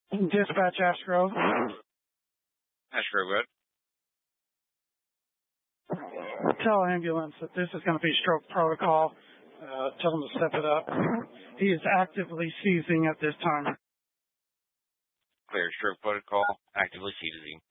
Dispatch Ash Grove. Ash Grove, good. Tell ambulance that this is going to be stroke protocol. Tell them to step it up. He is actively seizing at this time. Clear, stroke protocol, actively seizing.